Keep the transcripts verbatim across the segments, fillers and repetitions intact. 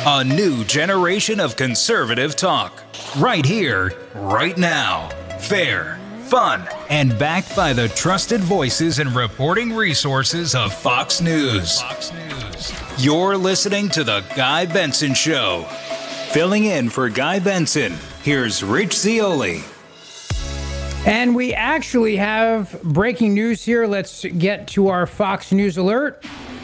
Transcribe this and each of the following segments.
A new generation of conservative talk. Right here, right now. Fair, fun, and backed by the trusted voices and reporting resources of Fox News. Fox News. You're listening to The Guy Benson Show. Filling in for Guy Benson, here's Rich Zeoli. And we actually have breaking news here. Let's get to our Fox News alert.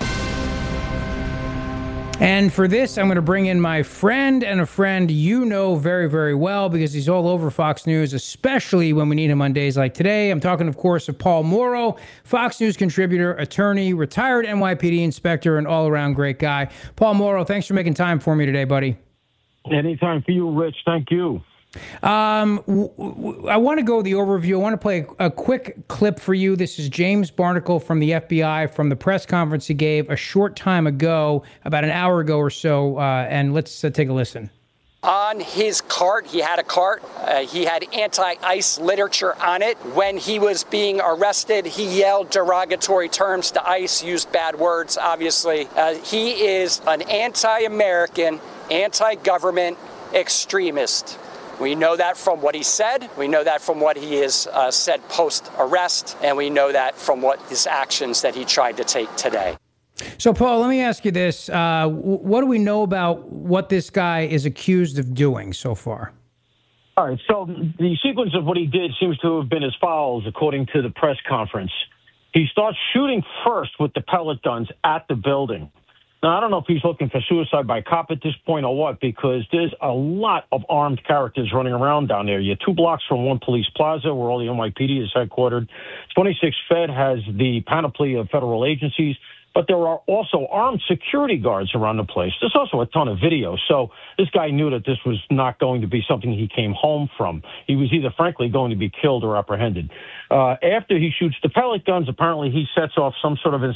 And for this, I'm going to bring in my friend and a friend you know very, very well because he's all over Fox News, especially when we need him on days like today. I'm talking, of course, of Paul Mauro, Fox News contributor, attorney, retired N Y P D inspector, and all-around great guy. Paul Mauro, thanks for making time for me today, buddy. Anytime for you, Rich. Thank you. Um, w- w- I want to go the overview. I want to play a, a quick clip for you. This is James Barnacle from the F B I from the press conference he gave a short time ago, about an hour ago or so. Uh, and let's uh, take a listen. On his cart, he had a cart. Uh, he had anti-ICE literature on it. When he was being arrested, he yelled derogatory terms to ICE, used bad words, obviously. Uh, he is an anti-American, anti-government extremist. We know that from what he said. We know that from what he has uh, said post-arrest. And we know that from what his actions that he tried to take today. So, Paul, let me ask you this. Uh, what do we know about what this guy is accused of doing so far? All right. So the sequence of what he did seems to have been as follows, according to the press conference. He starts shooting first with the pellet guns at the building. Now, I don't know if he's looking for suicide by cop at this point or what, because there's a lot of armed characters running around down there. You're two blocks from one police plaza where all the N Y P D is headquartered. twenty-six Fed has the panoply of federal agencies, but there are also armed security guards around the place. There's also a ton of video. So this guy knew that this was not going to be something he came home from. He was either, frankly, going to be killed or apprehended. Uh, after he shoots the pellet guns, apparently he sets off some sort of